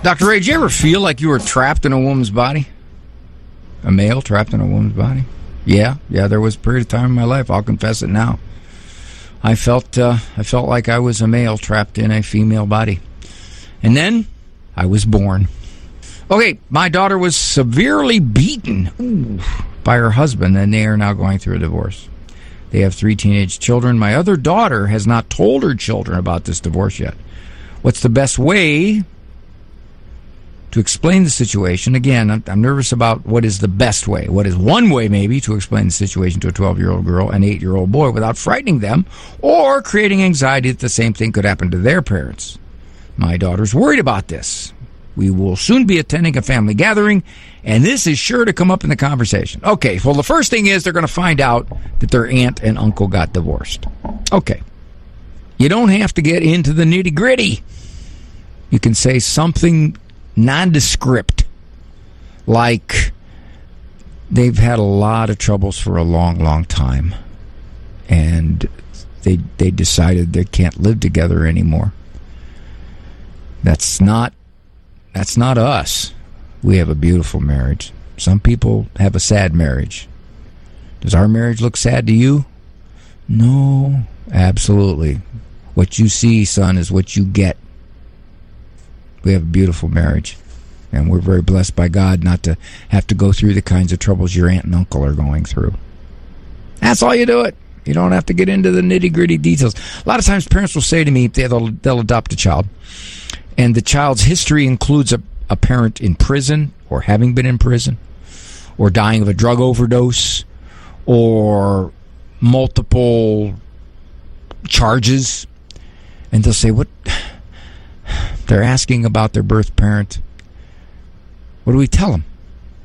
Dr. Ray, did you ever feel like you were trapped in a woman's body? A male trapped in a woman's body? Yeah, there was a period of time in my life. I'll confess it now. I felt like I was a male trapped in a female body. And then I was born. Okay, my daughter was severely beaten by her husband, and they are now going through a divorce. They have 3 teenage children. My other daughter has not told her children about this divorce yet. What's the best way to explain the situation? Again, I'm nervous about what is the best way. What is one way, maybe, to explain the situation to a 12-year-old girl and 8-year-old boy without frightening them or creating anxiety that the same thing could happen to their parents? My daughter's worried about this. We will soon be attending a family gathering, and this is sure to come up in the conversation. Okay, well, the first thing is they're going to find out that their aunt and uncle got divorced. Okay. You don't have to get into the nitty-gritty. You can say something nondescript, like they've had a lot of troubles for a long, long time, and they decided they can't live together anymore. That's not us. We have a beautiful marriage. Some people have a sad marriage. Does our marriage look sad to you? No, absolutely. What you see, son, is what you get. We have a beautiful marriage, and we're very blessed by God not to have to go through the kinds of troubles your aunt and uncle are going through. That's all you do it. You don't have to get into the nitty-gritty details. A lot of times parents will say to me they'll adopt a child, and the child's history includes a parent in prison or having been in prison or dying of a drug overdose or multiple charges. And they'll say, what? They're asking about their birth parent. What do we tell them?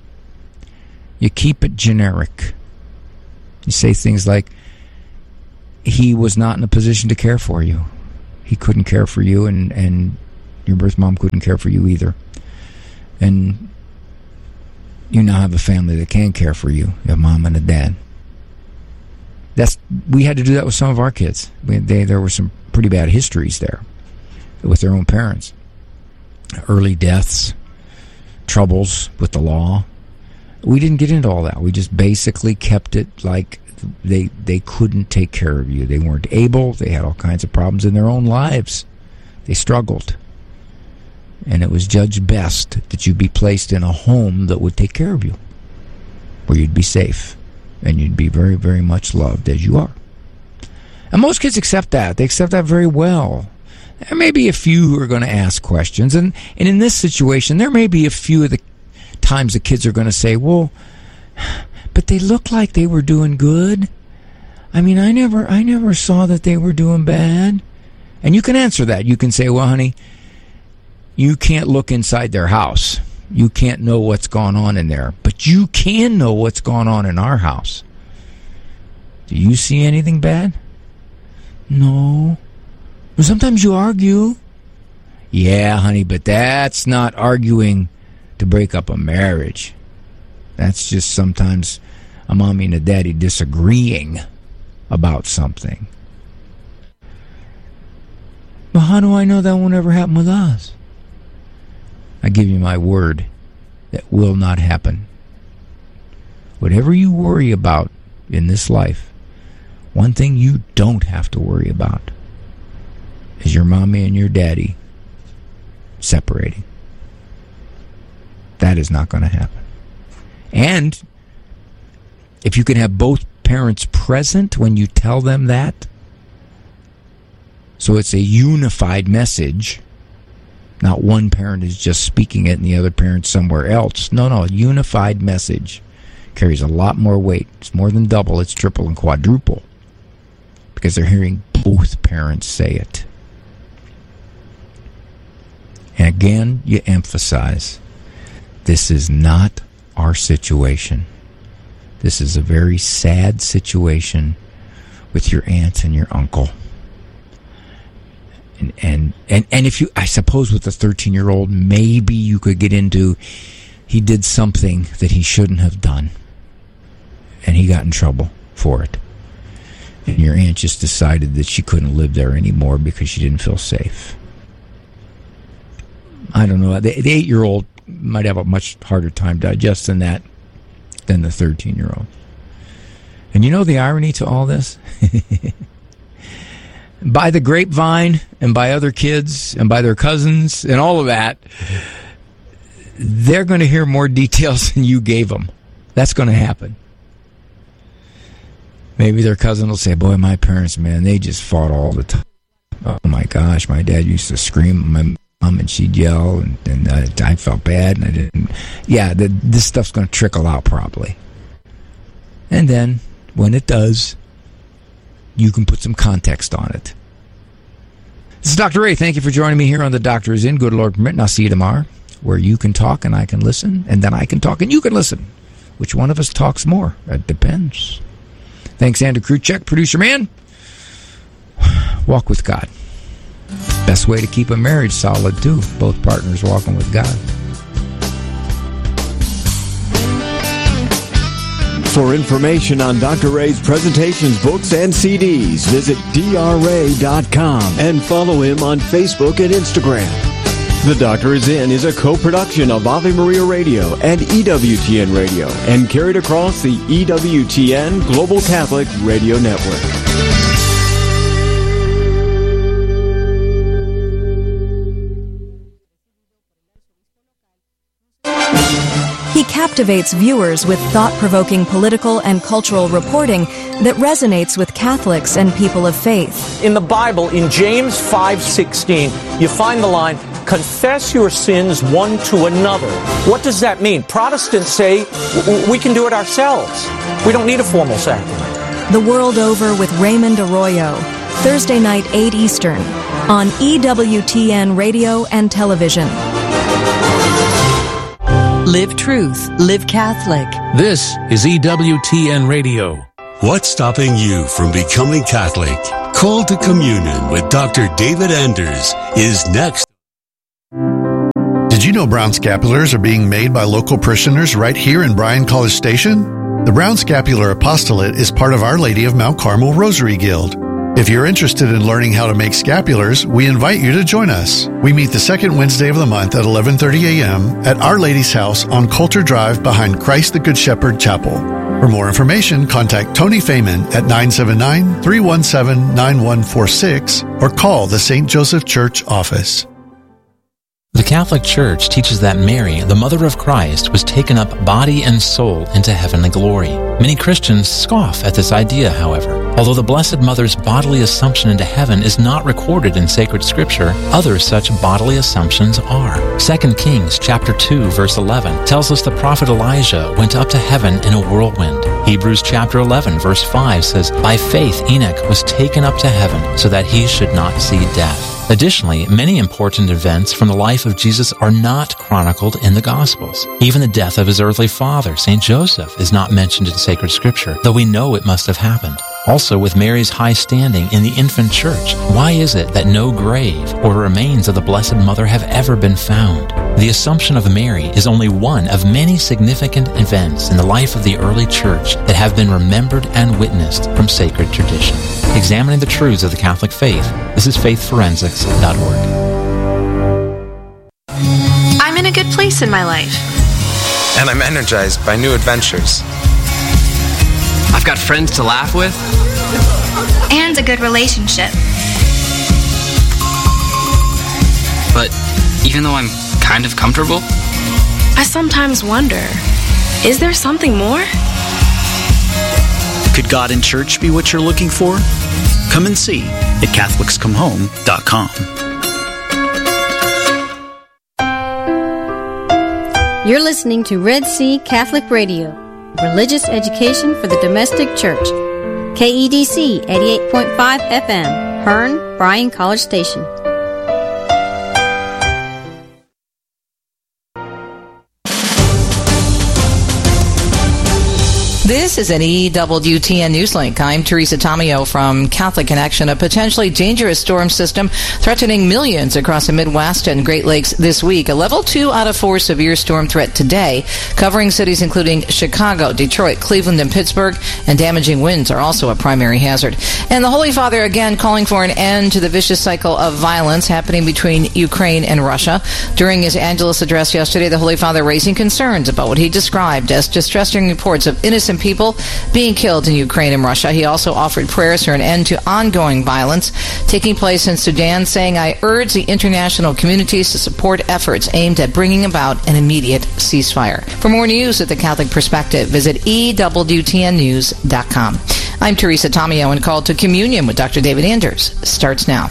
You keep it generic. You say things like, he was not in a position to care for you. He couldn't care for you, and your birth mom couldn't care for you either. And you now have a family that can care for you. You have mom and a dad. We had to do that with some of our kids. There were some pretty bad histories there with their own parents. Early deaths, troubles with the law. We didn't get into all that. We just basically kept it like they couldn't take care of you. They weren't able. They had all kinds of problems in their own lives. They struggled. And it was judged best that you be placed in a home that would take care of you, where you'd be safe and you'd be very, very much loved as you are. And most kids accept that. They accept that very well. There may be a few who are going to ask questions. And in this situation, there may be a few of the times the kids are going to say, well, but they look like they were doing good. I mean, I never saw that they were doing bad. And you can answer that. You can say, well, honey, you can't look inside their house. You can't know what's going on in there. But you can know what's going on in our house. Do you see anything bad? No. Well, sometimes you argue. Yeah, honey, but that's not arguing to break up a marriage. That's just sometimes a mommy and a daddy disagreeing about something. Well, how do I know that won't ever happen with us? I give you my word, that will not happen. Whatever you worry about in this life, one thing you don't have to worry about is your mommy and your daddy separating. That is not going to happen. And if you can have both parents present when you tell them that, so it's a unified message, not one parent is just speaking it and the other parent's somewhere else. No, a unified message carries a lot more weight. It's more than double, it's triple and quadruple, because they're hearing both parents say it. And again, you emphasize, this is not our situation. This is a very sad situation with your aunt and your uncle. And if you, I suppose with a 13-year-old, maybe you could get into, he did something that he shouldn't have done, and he got in trouble for it. And your aunt just decided that she couldn't live there anymore because she didn't feel safe. I don't know. The 8-year-old might have a much harder time digesting that than the 13-year-old. And you know the irony to all this? By the grapevine and by other kids and by their cousins and all of that, they're going to hear more details than you gave them. That's going to happen. Maybe their cousin will say, boy, my parents, man, they just fought all the time. Oh, my gosh, my dad used to scream at my mom, and she'd yell, and I felt bad, and I didn't. Yeah, this stuff's going to trickle out probably. And then, when it does, you can put some context on it. This is Dr. Ray. Thank you for joining me here on The Doctor Is In. Good Lord permit, and I'll see you tomorrow, where you can talk and I can listen, and then I can talk and you can listen. Which one of us talks more? That depends. Thanks, Andrew Kruchek, producer man. Walk with God. Best way to keep a marriage solid, too. Both partners walking with God. For information on Dr. Ray's presentations, books, and CDs, visit drray.com and follow him on Facebook and Instagram. The Doctor Is In is a co-production of Ave Maria Radio and EWTN Radio and carried across the EWTN Global Catholic Radio Network. He captivates viewers with thought-provoking political and cultural reporting that resonates with Catholics and people of faith. In the Bible, in James 5:16, you find the line, confess your sins one to another. What does that mean? Protestants say we can do it ourselves. We don't need a formal sacrament. The World Over with Raymond Arroyo. Thursday night, 8 Eastern, on EWTN Radio and Television. Live Truth, Live Catholic. This is EWTN Radio. What's stopping you from becoming Catholic? Call to Communion with Dr. David Anders is next. Did you know Brown Scapulars are being made by local parishioners right here in Bryan College Station? The Brown Scapular Apostolate is part of Our Lady of Mount Carmel Rosary Guild. If you're interested in learning how to make scapulars, we invite you to join us. We meet the second Wednesday of the month at 11:30 a.m. at Our Lady's House on Coulter Drive behind Christ the Good Shepherd Chapel. For more information, contact Tony Feynman at 979-317-9146 or call the St. Joseph Church office. The Catholic Church teaches that Mary, the Mother of Christ, was taken up body and soul into heavenly glory. Many Christians scoff at this idea, however. Although the Blessed Mother's bodily assumption into heaven is not recorded in sacred scripture, other such bodily assumptions are. 2 Kings chapter 2, verse 11 tells us the prophet Elijah went up to heaven in a whirlwind. Hebrews chapter 11, verse 5 says, by faith Enoch was taken up to heaven so that he should not see death. Additionally, many important events from the life of Jesus are not chronicled in the Gospels. Even the death of his earthly father, St. Joseph, is not mentioned in sacred scripture, though we know it must have happened. Also, with Mary's high standing in the infant church, why is it that no grave or remains of the Blessed Mother have ever been found? The Assumption of Mary is only one of many significant events in the life of the early church that have been remembered and witnessed from sacred tradition. Examining the truths of the Catholic faith, this is faithforensics.org. I'm in a good place in my life. And I'm energized by new adventures. I've got friends to laugh with. And a good relationship. But even though I'm kind of comfortable, I sometimes wonder, is there something more? Could God and church be what you're looking for? Come and see at CatholicsComeHome.com. You're listening to Red Sea Catholic Radio, religious education for the domestic church. KEDC 88.5 FM, Hearn, Bryan College Station. This is an EWTN Newslink. I'm Teresa Tomeo from Catholic Connection. A potentially dangerous storm system threatening millions across the Midwest and Great Lakes this week. A level 2 out of 4 severe storm threat today, covering cities including Chicago, Detroit, Cleveland, and Pittsburgh, and damaging winds are also a primary hazard. And the Holy Father again calling for an end to the vicious cycle of violence happening between Ukraine and Russia. During his Angelus address yesterday, the Holy Father raising concerns about what he described as distressing reports of innocent people being killed in Ukraine and Russia. He also offered prayers for an end to ongoing violence taking place in Sudan, saying, "I urge the international communities to support efforts aimed at bringing about an immediate ceasefire." For more news at the Catholic Perspective, visit EWTNnews.com. I'm Teresa Tomeo, and Call to Communion with Dr. David Anders starts now.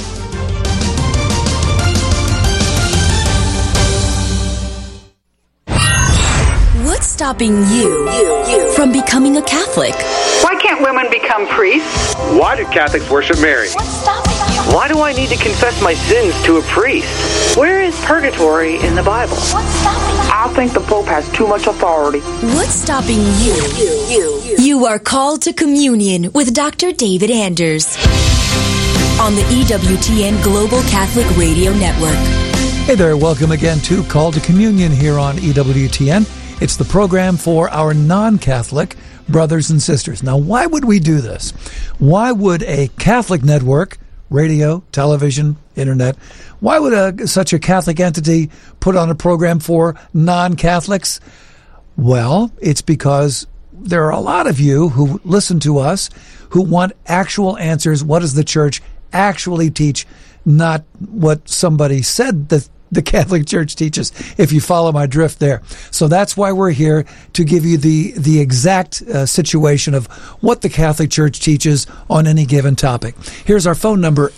What's stopping you from becoming a Catholic? Why can't women become priests? Why do Catholics worship Mary? What's stopping you? Why do I need to confess my sins to a priest? Where is purgatory in the Bible? What's stopping you? I think the Pope has too much authority. What's stopping you? You are called to communion with Dr. David Anders on the EWTN Global Catholic Radio Network. Hey there, welcome again to Call to Communion here on EWTN. It's the program for our non-Catholic brothers and sisters. Now, why would we do this? Why would a Catholic network, radio, television, internet, why would such a Catholic entity put on a program for non-Catholics? Well, it's because there are a lot of you who listen to us who want actual answers. What does the church actually teach? Not what somebody said that the Catholic Church teaches, if you follow my drift there. So that's why we're here, to give you the exact situation of what the Catholic Church teaches on any given topic. Here's our phone number,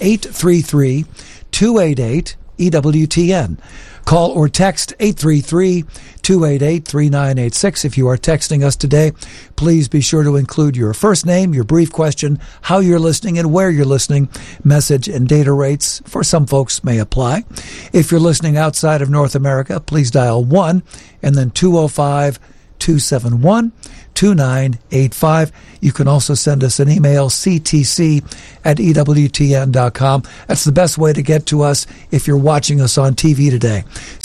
833-288-EWTN. Call or text 833-288-3986. If you are texting us today, please be sure to include your first name, your brief question, how you're listening and where you're listening. Message and data rates for some folks may apply. If you're listening outside of North America, please dial 1 and then 205-271-2985. You can also send us an email, ctc@ewtn.com. That's the best way to get to us if you're watching us on TV today.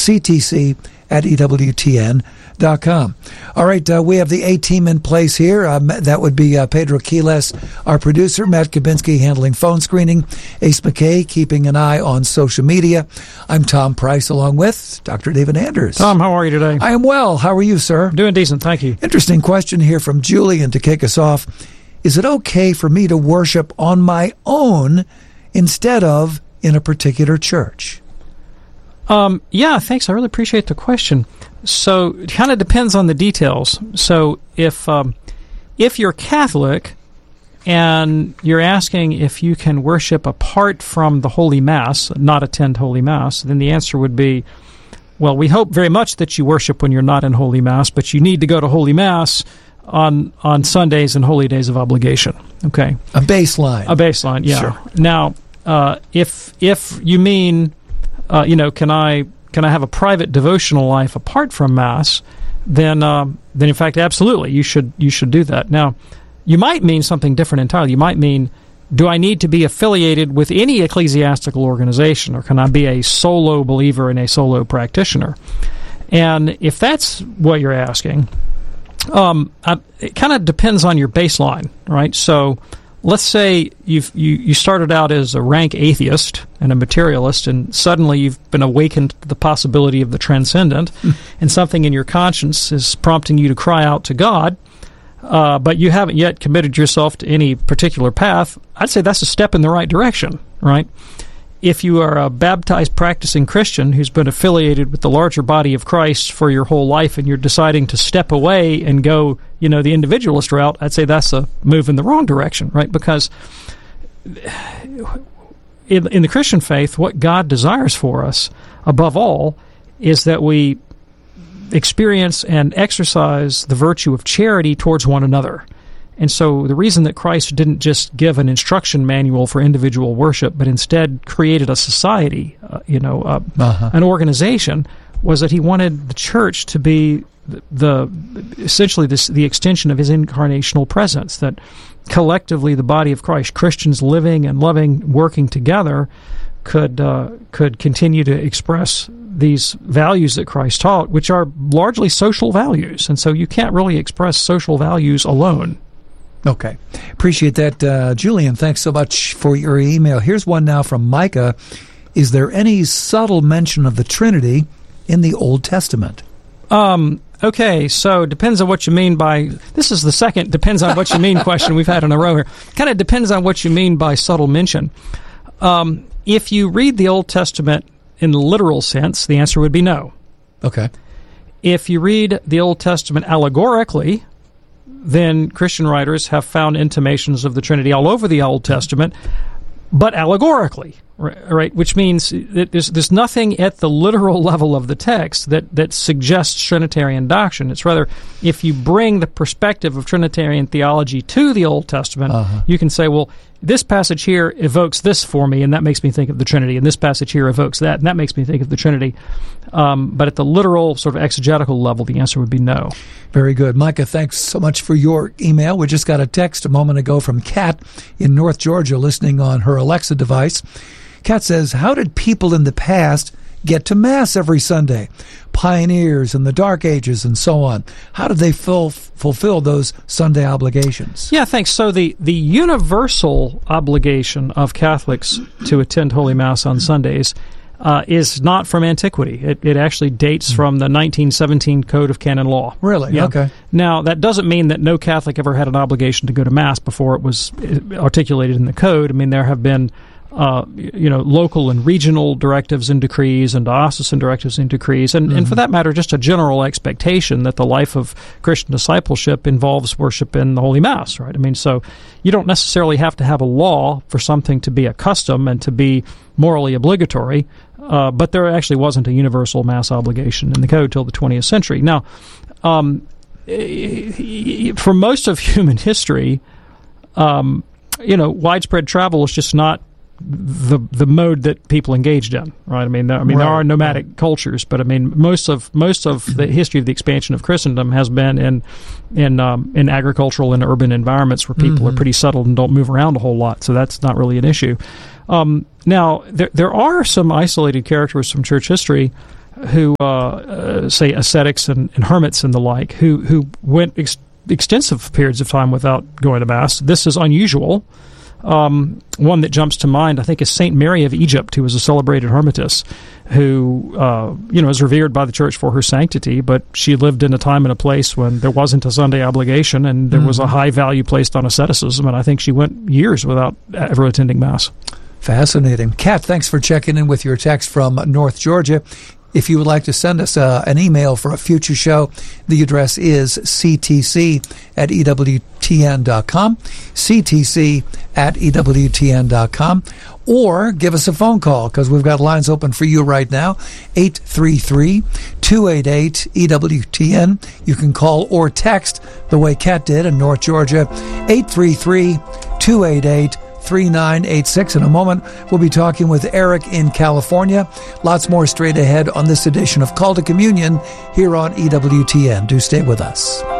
ctc@ewtn.com. All right, we have the A-team in place here. That would be Pedro Quiles, our producer, Matt Kabinski handling phone screening, Ace McKay keeping an eye on social media. I'm Tom Price along with Dr. David Anders. Tom, how are you today? I am well. How are you, sir? Doing decent, thank you. Interesting question here from Julian to kick us off. Is it okay for me to worship on my own instead of in a particular church? Yeah, thanks. I really appreciate the question. So it kind of depends on the details. So if you're Catholic and you're asking if you can worship apart from the Holy Mass, not attend Holy Mass, then the answer would be, well, we hope very much that you worship when you're not in Holy Mass, but you need to go to Holy Mass on Sundays and holy days of obligation. Okay, a baseline. A baseline, yeah. Sure. Now, if you mean, can I have a private devotional life apart from Mass? Then in fact, absolutely, you should do that. Now, you might mean something different entirely. You might mean, do I need to be affiliated with any ecclesiastical organization, or can I be a solo believer and a solo practitioner? And if that's what you're asking, it kind of depends on your baseline, right? So let's say you started out as a rank atheist and a materialist, and suddenly you've been awakened to the possibility of the transcendent, and something in your conscience is prompting you to cry out to God, but you haven't yet committed yourself to any particular path. I'd say that's a step in the right direction, right? If you are a baptized practicing Christian who's been affiliated with the larger body of Christ for your whole life, and you're deciding to step away and go, the individualist route, I'd say that's a move in the wrong direction, right? Because in the Christian faith, what God desires for us, above all, is that we experience and exercise the virtue of charity towards one another. And so the reason that Christ didn't just give an instruction manual for individual worship, but instead created a society, an organization, was that he wanted the church to be essentially the extension of his incarnational presence, that collectively the body of Christ, Christians living and loving, working together, could continue to express these values that Christ taught, which are largely social values. And so you can't really express social values alone. Okay. Appreciate that, Julian. Thanks so much for your email. Here's one now from Micah. Is there any subtle mention of the Trinity in the Old Testament? Okay, so depends on what you mean by... This is the second depends on what you mean question we've had in a row here. Kind of depends on what you mean by subtle mention. If you read the Old Testament in the literal sense, the answer would be no. Okay. If you read the Old Testament allegorically, then Christian writers have found intimations of the Trinity all over the Old Testament, but allegorically, right? Which means that there's nothing at the literal level of the text that suggests Trinitarian doctrine. It's rather, if you bring the perspective of Trinitarian theology to the Old Testament, you can say, well, this passage here evokes this for me, and that makes me think of the Trinity, and this passage here evokes that, and that makes me think of the Trinity. But at the literal, sort of exegetical level, the answer would be no. Very good. Micah, thanks so much for your email. We just got a text a moment ago from Kat in North Georgia listening on her Alexa device. Kat says, how did people in the past get to Mass every Sunday? Pioneers in the Dark Ages and so on. How did they fulfill those Sunday obligations? Yeah, thanks. So the universal obligation of Catholics to attend Holy Mass on Sundays is not from antiquity. It actually dates from the 1917 Code of Canon Law. Really? Yeah. Okay. Now, that doesn't mean that no Catholic ever had an obligation to go to Mass before it was articulated in the Code. I mean, there have been local and regional directives and decrees, and diocesan directives and decrees, and for that matter, just a general expectation that the life of Christian discipleship involves worship in the Holy Mass, right? I mean, so you don't necessarily have to have a law for something to be a custom and to be morally obligatory, but there actually wasn't a universal Mass obligation in the Code till the 20th century. Now, for most of human history, widespread travel is just not the mode that people engaged in, right? I mean, there are nomadic cultures, but I mean, most of the history of the expansion of Christendom has been in agricultural and urban environments where people are pretty settled and don't move around a whole lot. So that's not really an issue. Now, there are some isolated characters from church history who, say, ascetics and hermits and the like, who went extensive periods of time without going to Mass. This is unusual. One that jumps to mind, I think, is Saint Mary of Egypt, who was a celebrated hermitess, who is revered by the Church for her sanctity, but she lived in a time and a place when there wasn't a Sunday obligation, and there was a high value placed on asceticism, and I think she went years without ever attending Mass. Fascinating. Kat, thanks for checking in with your text from North Georgia. If you would like to send us an email for a future show, the address is ctc@ewtn.com, ctc@ewtn.com, or give us a phone call, because we've got lines open for you right now, 833-288-EWTN. You can call or text the way Kat did in North Georgia, 833-288-3986. In a moment, we'll be talking with Eric in California. Lots more straight ahead on this edition of Call to Communion here on EWTN. Do stay with us.